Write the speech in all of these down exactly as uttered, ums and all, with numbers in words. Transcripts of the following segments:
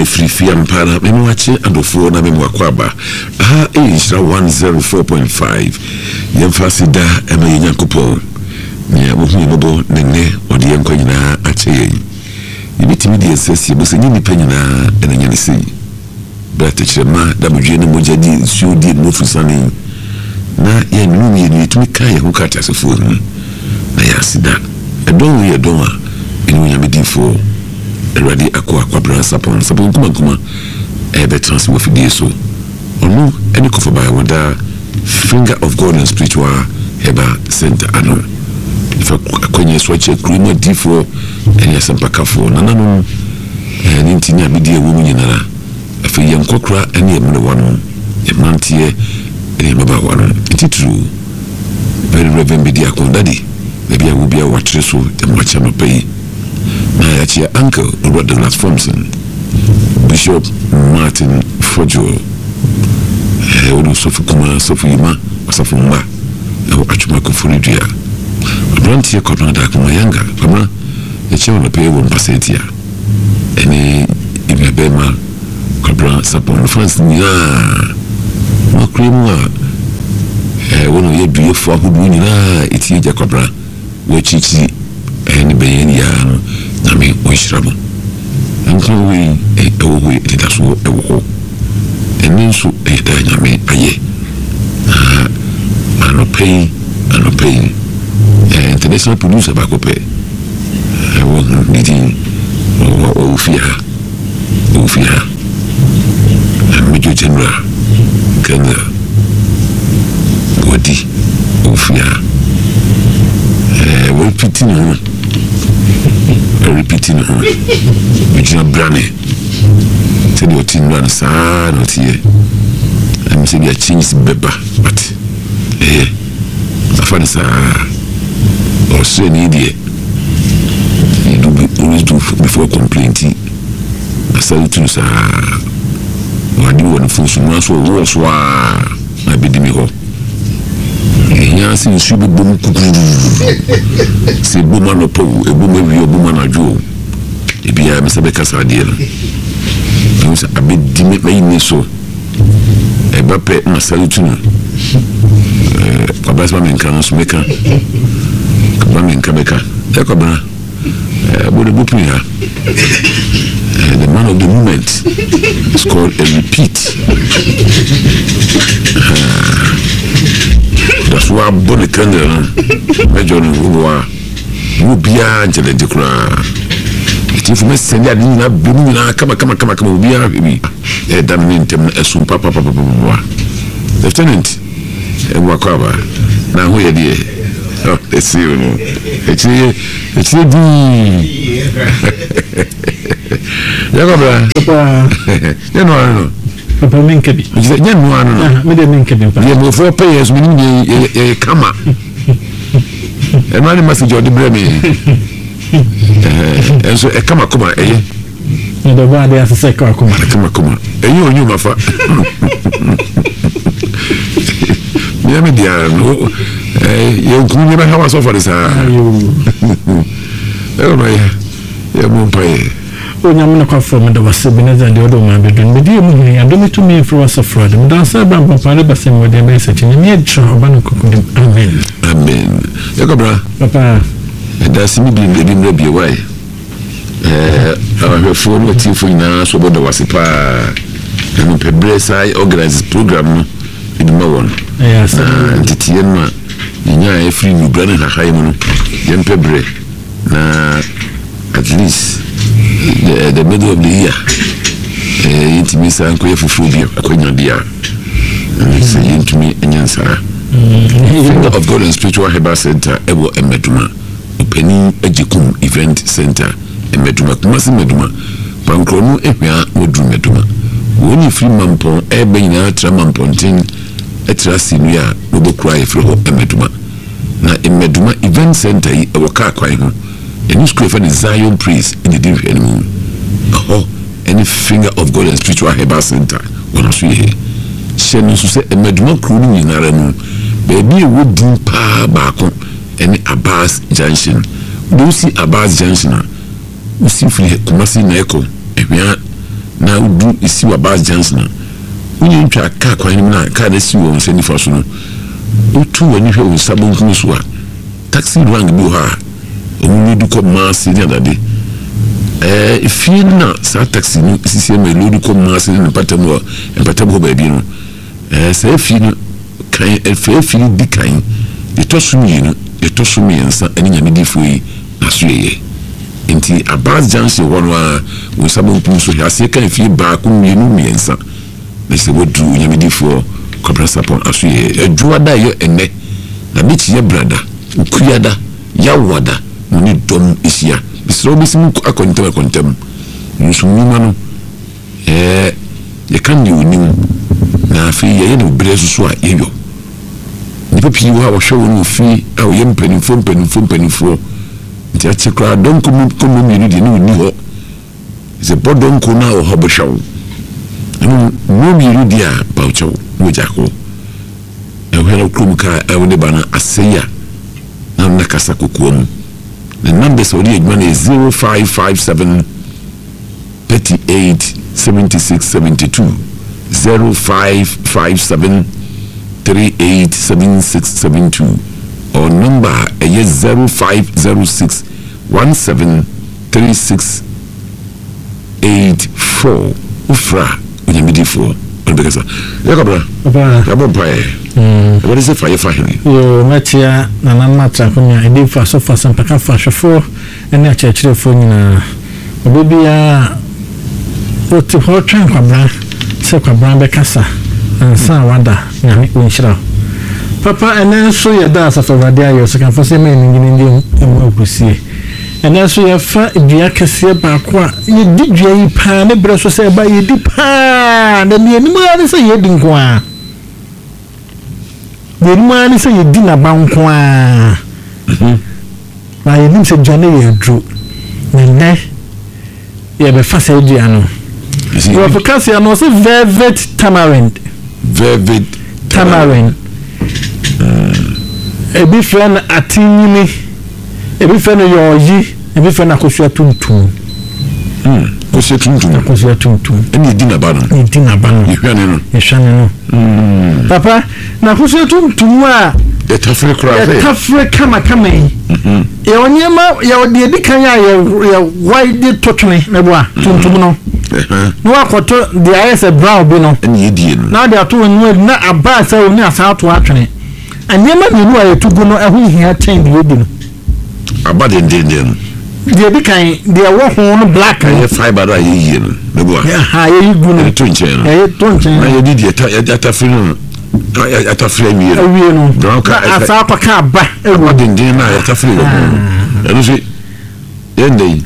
ne free fia mpara me mo ache adofo na me mo akwaba aha e one oh four point five yemfasi da ema yenyankopon ne wo hu yebobo ne ne odi yenko nyina ache yen yibitimi de sesi bo se nyini panyina ena nyane sei bata chema da budwe ne moja di su di no fusani na ye nu ye ni tumi kan ye ho kata se fo na ya sida edon ye don a enu nyame di fo already akwa kwabra sapon sapon kuma kuma e be transfer of the so onu any cover by wonder finger of God and spiritual heba center ano if akonye so che kruma di fo enya sampaka fo nananu eh ni ntinya bi di ewu nyinara afi yem kokra ene emne wano emantie ene baba wano it true very reverend bi di akondadi maybe I will be a watcher so dem watch am pay na ya chia uncle Robert Douglas Thompson Bishop Martin Fojo eh odu sofu kuma sofu yima sofu mba e atuma ko furidia abrantie kodon da kuma yanga kuma ya chia na pay won pasetia ene ibebema kodron sapon fans nya ma kremwa eh wono ye duye fo ahudu nyina etie ja kodra wo chichi ene beyen ya no na me oishramu nko wi e o wi de da so e wo ene so e da nya me aye ah ano pay ano pay eh international producer ba ko pe e wo nidi o fia o fia Major General Kenya Wadi Ofia eh we repeating no repeating no Major Brane say the team run sa no tie am say dia change beba but eh afan sa o say ni die you do always do before complaining asali tu sa wadi won fusu no so wo so a na bedimi ho enya si su bu bum kuku se bu ma no po e bu ma wi o bu ma na jo e bia me se be kasa de no so abedimi mai ni so e ba pe na salutu no eh pabas ma men kan so meka ba men ka beka e ko bana eh bo de bu pi ha Uh, the man of the moment is called a repeat. Uh, that's why I'm born a candle. Major who are you be a jelly decra. If you send that in a boom, come, come, come, come, be a baby. A damn them as soon papa, papa, papa. Lieutenant, and Wakaba. Now, who are dear? Oh, let's see you know. It's a, it's a D. Yakobra papa ya no ano papa menkabi ya no ano no me de menkabi papa ya mo for pay as me ni e kama e ma ni message odi bre me eh enso e kama koma eh e do ba de asese ka koma kama koma e yo onyu mafa me me dia no eh ye kunye ba hawa so for this ah yo e no ya ya mo pay onyam na kwafo me da wasebi na zande odo ma bedun me die mu hini adomi to me fro wasa fraud me dan sa ba papa le basem wo de be sechi ni e tro ba no kokodim amen amen yakobra papa da simi bi bi bi bi wai eh awe fo no ti fo ina so bodo wasepa no pebre sai organize program no e bi ma won eh asa ntitie ma nya e free ni brand na hayi mu no yem pebre na at least the, the middle of the year eh it means an ko yefufu bi akonya bia say into me enyansa Finger of God and Spiritual Heba Center ebo emeduma openi ejikum event center emeduma kumasi meduma pankrono ehwa wodu meduma woni free mampon ebe nyina tra mampontin etra sinua obokura efro emeduma na emeduma event center yi ewo ka kwan ho eni school for the Zion Praise in the div enemy oh any Finger of God and Spiritual Heba Center wona so ye shenu so se emeduma kru ni nyinara mu baby e wodi pa baako ene Abbas Junction do see Abbas Junction u see free Kumasi na eko ehwia na udu isi wa bus junction unyi ntwa car kwan na car na si wo nse nifa so no utu wani hwe wo sabon kun so a taxi rank bi ha omuni du ko mass ni adade eh ifie na sa taxi ni sisi ma lodu ko mass ni patam wo patam ho ba bi no eh sa ifie no kan efe ifie di kan itosu ni no itosu mi ensa ani nyame difo yi aso ye nti abaz junction wono a wo sabon kun so ya se kan ifie ba ko mi no mi ensa na se wodu nyame difo kobra sapon aso ye adwua da yo enne na bi tie brada ukuyada yawada ni dom isia bisro bisimu akontem akontem nsumuma no eh ye kan ni onim na afi ye no brezu so a yeyo ni papi wa wa hwe wonu fi a o ye mpanimfo mpanimfo mpanimfo nti a chekra don komu komu mi ni de ni ni ho ze bodon ko na o hobo hwe no no mi ru dia pa o chewo wo jako e hwe no krum ka e woni bana aseya na na kasa kokuom. The number so the money is zero five five seven thirty-eight seventy-six seventy-two zero five five seven thirty-eight seventy-six seventy-two or number is zero five zero six one seven three six eight four ufra unyamidi four Ndekasa. Yakabra. Papa. Yabompae. Mm. What is it for your family? Yo, matia na na matra kunya edi fa so fa sampaka fa shofo ene a chechire fo nyina. Obibia oti ho twen kwabra se kwabra be kasa ansa wada nyame onhyira. Papa ene so ye da asafa wade ayo so kan fo se me ngini ndi emu obusie. Ene so ye fa dua kese ba ko a ye di dua yi pa ne bre so se ba ye di pa na ni enimu ani se ye di nko a. The man is a dinner bank. I didn't say Johnny, you drew. Then you have a fast Adriano. You have a Cassian also velvet tamarind. Velvet Tamarind. A big friend at Tini, a big friend of your G, a big friend of Tum. Hm, Cosia Tum, Cosia Tum, and you dinner banner. You dinner banner. You shannon. Papa, now Cosia Tum, Tumwa, the tougher cry, the tougher come a coming. Your Yama, your dear Dicaya, your white did touch me, Neboa, Tum. No, I got the eyes a brow bino, and you did. Now they are two and one, not a bad so near South Watching. And Yama, you know, I took no, I will hear ten wedding. About Indian. The other kind, they are walking on black and fiber. I hear the boy. How you going to twin channel? I don't I did it at a film. At a frame, you know, drunk as a car back. I didn't deny at a frame. And see, then they.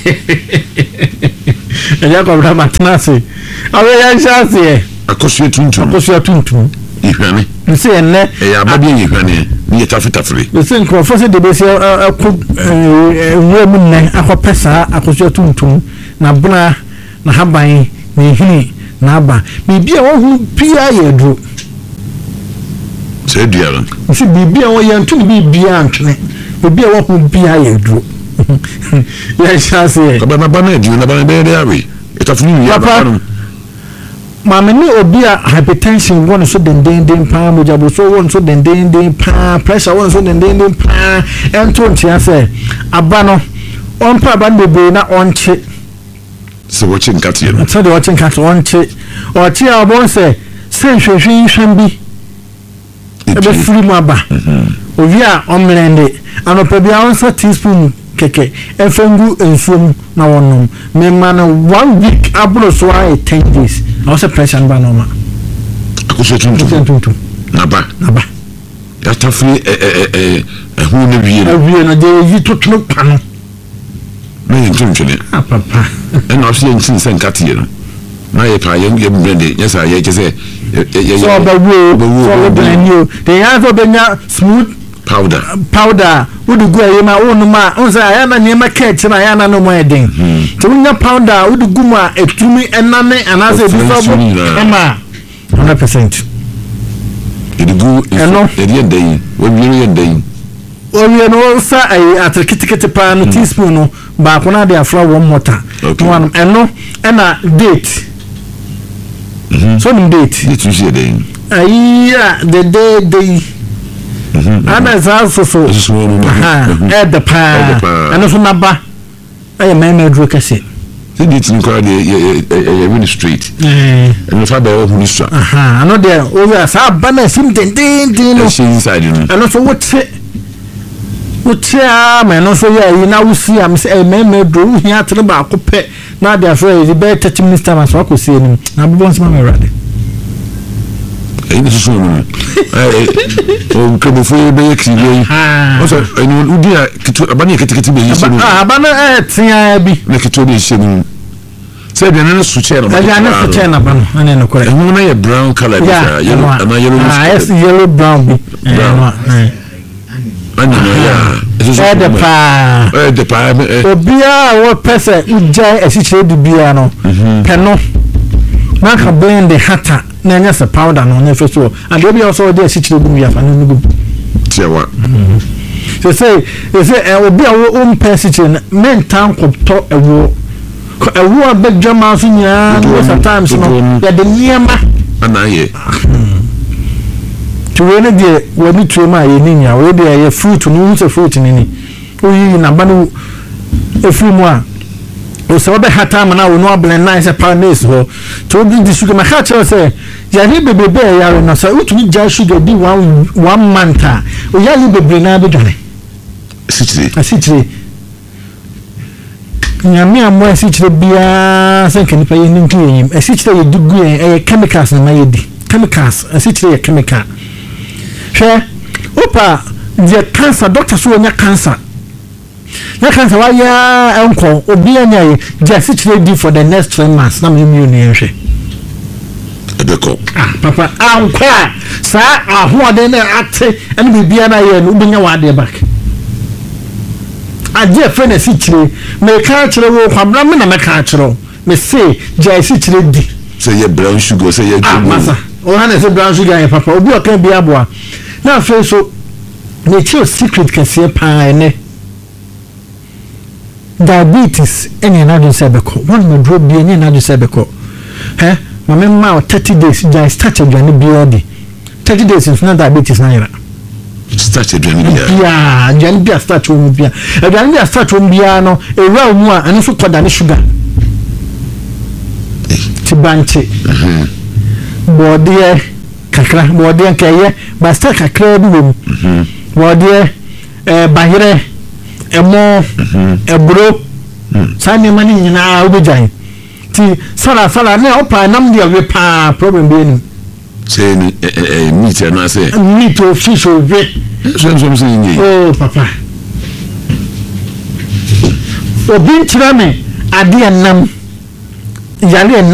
And you got Ramatnasi. I shall say, I cost you two, cost you two. If you see, and then I be you. Ni tafuta free. The thing for first the base a could women a pesa a cosia tuntum na bra na haban ni hini na aba bibia wo hu pia ye dro say dia nsi bibia wo ye ntu bibia antwe bibia wo hu pia ye dro ya chance ka ba na ba na di na ba na be dey awe etafunu ya ba Mamma ni obi a hypertension won so den den den pa mojabo so won so den den den pa pressure won so den den den pa ento ntia se aba no on pa ba bebe na onche so watching cat you so the watching cat onche o ti a bon se se hwehwe hwem bi e be free mu aba obi a omlende anopa bia on sa teaspoon keke efengu ensuom na wonom me man one week abro so I ten days I was a pressure ba no ma akoso tuntum na ba na ba ya tafri eh eh eh eh hu ne wie na wie na de yi totno pa no na yin tuntum ah papa en na so yin sin sen katie no na ye pa ye ye blende yes I ye kese so ba wo so ba ni o de ya so benya smooth powder powder would go a ma wonu ma on say ayana ne ma catch na ayana no mo eden so unya powder would go ma etumi enane anase bi so ema one hundred percent it go if it yen dey we we yen dey o we no sa ai atrikitikiti pa no teaspoon no ba ko na dey afra one mortar one eno na date mhm so nim date date you say then ayi the day day mhm ana za so so aha e the pa eno so naba ayi meme duro kase the date ni kwa dey e win straight eh eno fa ba o hunu so aha ano dey o ya sa ba na sim den den den no she inside you eno so what utia me no so ya yi na wusi am say me me do hia tere ba akopɛ na dia so e be thirty minutes time so akosi enim na bobon sma me rade e ni so no eh o ke bo fo be ekiri o so enu udi a kitu abani ketekete be yise no ah abana eh tia bi na kitu be yise no say bi na so chair no ya na so chair na ba no ane no kore enu na ye brown color bi yellow na yellow ah yes yellow brown bi eh ani no ya eh de pa eh de pa obia wo pese ujai esichire du bia no peno na ka blend the hatter na nya se powder no na feso and obi also dey esichire du bia fa no nugu tiawa so say say obia wo um pesichire men tan kopto ewo ewo abedwama so nya no sometimes no ya de niema anaye tuwene de wani tuema ye ninya we de ye fruit no use fruit ni ni oyi na ba no efumu a o se obe hata ma na wo no blend nice panis ho to bi di sugar ma ka che say ya ni bebebe ya no so utumi ja sugar di one one month o ya li bebe na be dole sichire asichire nyame amo asichire bia se kan pa ye ni ntu yim asichire ye dugu ye chemicals na ye di chemicals asichire ye chemical hwe opa the cancer doctor so nya cancer na cancer wa ya enko obi anya ye just chire di for the next three months na me mi ni hwe ebeko ah papa anko sa ahoode na ate ene bibia na ye no obinya wa de back aje fe na si chire me ka chire wo kwamra me na me ka chire me say just chire di say ye brown sugar say ye ah masa o ha na say brown sugar ye papa obi o kan bia boa na fe so ne chi secret kase pa ene diabetes any another sebeko one me drop bi any another sebeko eh mama ma thirty days ja start adwane bi odi thirty days is not diabetes na yira start adwane bi ya adwane bi start wo bi adwane bi start wo bi no ewura mu a anu so koda ne sugar ti banche mhm bodie kakra bodie nkeye ba start kakra bi wo mhm bodie eh bahire emo ebro sani mani nyina obejan ti sala sala ne opa nam dia we pa problem be ni say ni eh meat na say meat of fish of we so so say ni oh papa obi ntira me ade nam yale